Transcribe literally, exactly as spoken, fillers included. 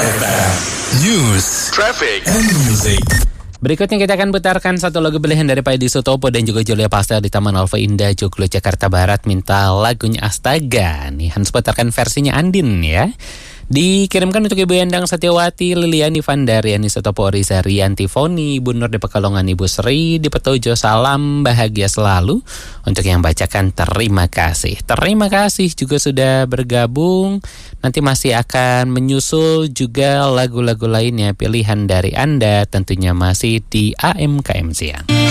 News, Traffic, and Music. Berikutnya kita akan putarkan satu lagu pilihan dari Pak Edi Sutopo dan juga Julia Pastel di Taman Alfa Indah, Joglo, Jakarta Barat. Minta lagunya Astaga. Nih Hans putarkan versinya Andin ya. Dikirimkan untuk Ibu Endang Setiawati, Liliani Vandariani Sutopo, Riza Rianti Foni, Ibu Nur di Pekalongan, Ibu Sri di Petojo. Salam bahagia selalu. Untuk yang bacakan terima kasih. Terima kasih juga sudah bergabung. Nanti masih akan menyusul juga lagu-lagu lainnya pilihan dari Anda, tentunya masih di A M K M Siang.